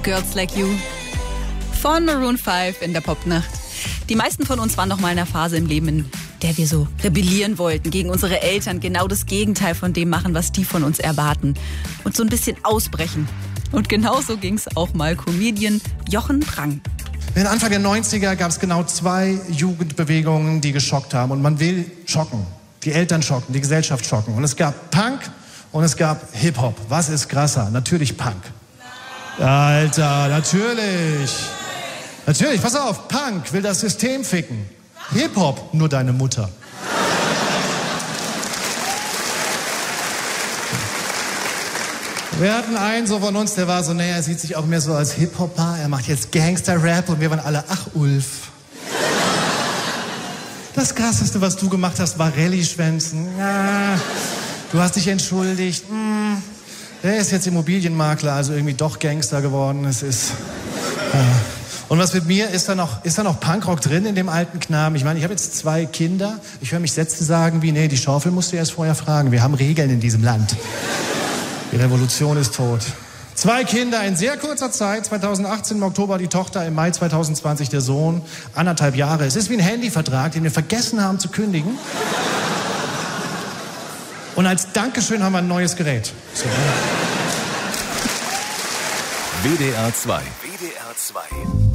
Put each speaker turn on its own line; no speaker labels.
Girls Like You von Maroon 5 in der Popnacht. Die meisten von uns waren noch mal in einer Phase im Leben, in der wir so rebellieren wollten gegen unsere Eltern, genau das Gegenteil von dem machen, was die von uns erwarten und so ein bisschen ausbrechen. Und genauso ging es auch mal Comedian Jochen Prang.
In Anfang der 90er gab es genau 2 Jugendbewegungen, die geschockt haben. Und man will schocken. Die Eltern schocken, die Gesellschaft schocken. Und es gab Punk und es gab Hip-Hop. Was ist krasser? Natürlich Punk. Alter, natürlich. Natürlich, pass auf, Punk will das System ficken. Hip-Hop, nur deine Mutter. Wir hatten einen so von uns, der war so, er sieht sich auch mehr so als Hip-Hopper, er macht jetzt Gangster-Rap und wir waren alle, ach Ulf. Das Krasseste, was du gemacht hast, war Rallye-Schwänzen. Ja, du hast dich entschuldigt. Der ist jetzt Immobilienmakler, also irgendwie doch Gangster geworden. Es ist... Und was mit mir, ist da noch Punkrock drin in dem alten Knaben? Ich meine, ich habe jetzt 2 Kinder. Ich höre mich Sätze sagen wie, nee, die Schaufel musst du erst vorher fragen. Wir haben Regeln in diesem Land. Die Revolution ist tot. 2 Kinder in sehr kurzer Zeit. 2018 im Oktober die Tochter, im Mai 2020 der Sohn. 1,5 Jahre. Es ist wie ein Handyvertrag, den wir vergessen haben zu kündigen. Und als Dankeschön haben wir ein neues Gerät. So.
WDR 2. WDR 2.